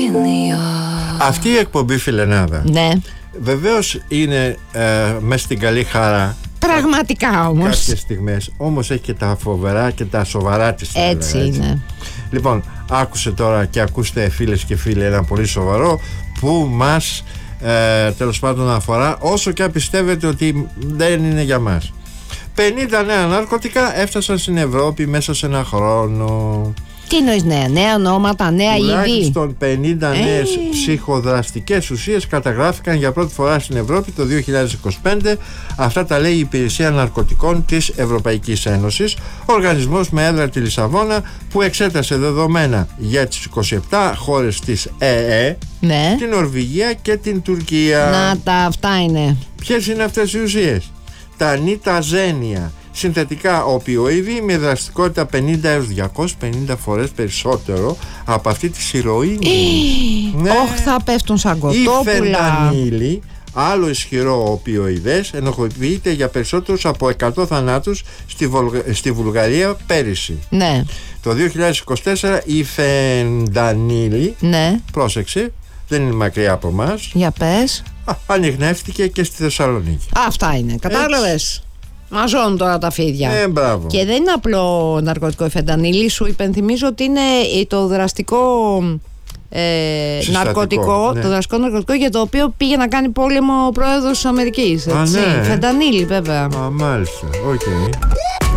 Αυτή η εκπομπή, φιλενάδα, Ναι. βεβαίως είναι μέσα στην καλή χαρά. Πραγματικά όμως. Κάποιες στιγμές. Όμως έχει και τα φοβερά και τα σοβαρά της. Έτσι είναι. Λοιπόν, άκουσε τώρα και ακούστε, φίλες και φίλοι, ένα πολύ σοβαρό που μας τέλος πάντων αφορά, όσο και αν πιστεύετε ότι δεν είναι για μας. 50 νέα ναρκωτικά έφτασαν στην Ευρώπη μέσα σε ένα χρόνο. Τι εννοείς νέα ονόματα, νέα είδη? Τουλάχιστον 50 νέες ψυχοδραστικές ουσίες καταγράφηκαν για πρώτη φορά στην Ευρώπη το 2025. Αυτά τα λέει η Υπηρεσία Ναρκωτικών της Ευρωπαϊκής Ένωσης, οργανισμός με έδρα τη Λισαβόνα, που εξέτασε δεδομένα για τις 27 χώρες της ΕΕ, Ναι. την Νορβηγία και την Τουρκία. Αυτά είναι. Ποιες είναι αυτές οι ουσίες? Τα νιταζένια, συνθετικά οπιοειδή με δραστικότητα 50 έως 250 φορές περισσότερο από αυτή τη ηρωίνη. Ναι. Θα πέφτουν σαν κοτόπουλα. Η φεντανίλη, άλλο ισχυρό οπιοειδές, ενοχοποιείται για περισσότερους από 100 θανάτους στη Βουλγαρία πέρυσι. Ναι. Το 2024 η φεντανίλη, ναι, πρόσεξε, δεν είναι μακριά από μας, για πες, ανιχνεύτηκε και στη Θεσσαλονίκη. Αυτά είναι, κατάλαβες? Μαζώνουν τώρα τα φίδια. Μπράβο. Και δεν είναι απλό ναρκωτικό η φεντανίλη. Σου υπενθυμίζω ότι είναι το δραστικό ναρκωτικό, ναι. Το δραστικό ναρκωτικό για το οποίο πήγε να κάνει πόλεμο ο πρόεδρος της Αμερικής. Ναι. Φεντανίλη, βέβαια. Μάλιστα, οκ.